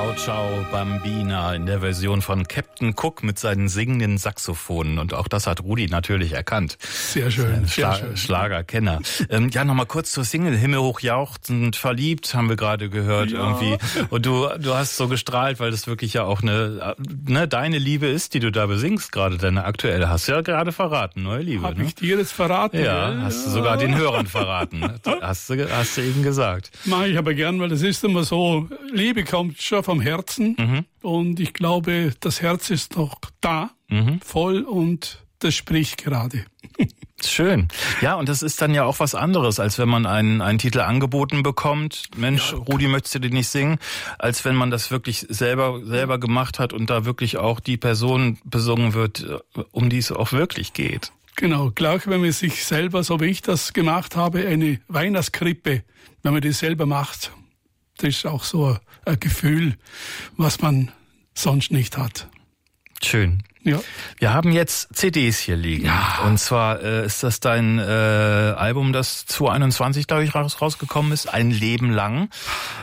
Ciao, ciao, Bambina in der Version von Captain Cook mit seinen singenden Saxophonen. Und auch das hat Rudi natürlich erkannt. Sehr schön. Schlagerkenner. Ja, nochmal kurz zur Single. Himmel hoch jauchzend verliebt, haben wir gerade gehört irgendwie. Und du hast so gestrahlt, weil das wirklich ja auch deine Liebe ist, die du da besingst gerade, deine aktuelle. Hast du ja gerade verraten, neue Liebe. Hab ich dir jetzt verraten? Ja, hast du sogar den Hörern verraten. Hast du eben gesagt. Mach ich aber gern, weil das ist immer so, Liebe kommt schon vom Herzen und ich glaube, das Herz ist noch da, voll und das spricht gerade. Schön. Ja, und das ist dann ja auch was anderes, als wenn man einen Titel angeboten bekommt. Mensch, ja, Rudi, möchtest du den nicht singen? Als wenn man das wirklich selber gemacht hat und da wirklich auch die Person besungen wird, um die es auch wirklich geht. Genau, gleich wenn man sich selber, so wie ich das gemacht habe, eine Weihnachtskrippe, wenn man die selber macht, das ist auch so ein Gefühl, was man sonst nicht hat. Schön. Ja. Wir haben jetzt CDs hier liegen. Ja. Und zwar ist das dein Album, das 2021, glaube ich, rausgekommen ist, Ein Leben lang.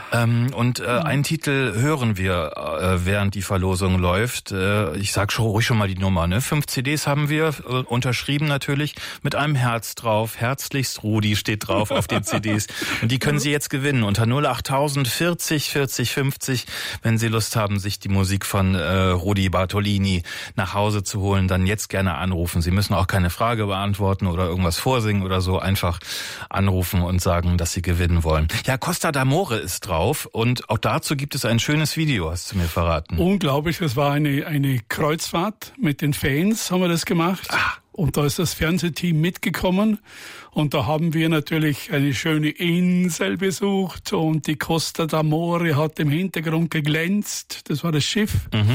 Und einen Titel hören wir, während die Verlosung läuft. Ich sag ruhig schon mal die Nummer, ne? 5 CDs haben wir, unterschrieben natürlich, mit einem Herz drauf. Herzlichst Rudi steht drauf auf den CDs. Und die können Sie jetzt gewinnen unter 08000 40 40 50, wenn Sie Lust haben, sich die Musik von Rudi Bartolini nach Hause zu holen, dann jetzt gerne anrufen. Sie müssen auch keine Frage beantworten oder irgendwas vorsingen oder so. Einfach anrufen und sagen, dass Sie gewinnen wollen. Ja, Costa d'Amore ist drauf und auch dazu gibt es ein schönes Video, hast du mir verraten. Unglaublich, das war eine Kreuzfahrt mit den Fans, haben wir das gemacht. Und da ist das Fernsehteam mitgekommen und da haben wir natürlich eine schöne Insel besucht und die Costa d'Amore hat im Hintergrund geglänzt. Das war das Schiff.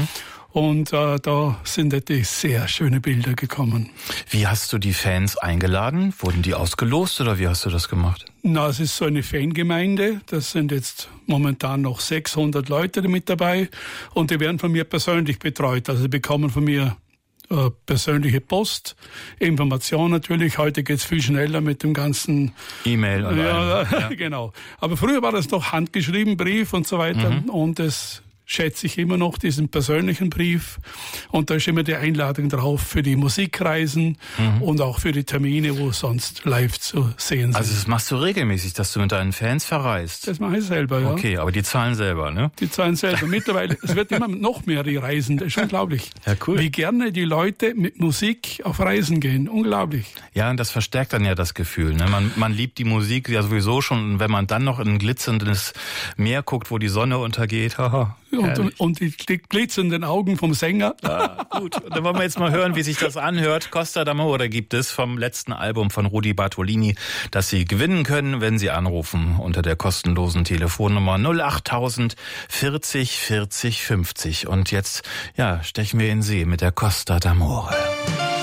Und da sind etwas sehr schöne Bilder gekommen. Wie hast du die Fans eingeladen? Wurden die ausgelost oder wie hast du das gemacht? Na, es ist so eine Fangemeinde. Das sind jetzt momentan noch 600 Leute mit dabei. Und die werden von mir persönlich betreut. Also sie bekommen von mir persönliche Post, Information natürlich. Heute geht's viel schneller mit dem ganzen E-Mail. Ja, genau. Aber früher war das noch handgeschrieben, Brief und so weiter. Und es schätze ich immer noch diesen persönlichen Brief. Und da ist immer die Einladung drauf für die Musikreisen und auch für die Termine, wo sonst live zu sehen sind. Also das machst du regelmäßig, dass du mit deinen Fans verreist? Das mache ich selber, ja. Okay, aber die zahlen selber, ne? Die zahlen selber. Mittlerweile, es wird immer noch mehr die Reisen. Das ist unglaublich. Ja, cool. Wie gerne die Leute mit Musik auf Reisen gehen. Unglaublich. Ja, und das verstärkt dann ja das Gefühl. Ne? Man liebt die Musik ja sowieso schon. Und wenn man dann noch in ein glitzerndes Meer guckt, wo die Sonne untergeht, haha. Und die glitzernden Augen vom Sänger. Ja, gut. Und dann wollen wir jetzt mal hören, wie sich das anhört. Costa d'Amore gibt es vom letzten Album von Rudi Bartolini, das Sie gewinnen können, wenn Sie anrufen unter der kostenlosen Telefonnummer 08000 40 40 50. Und jetzt, stechen wir in See mit der Costa d'Amore.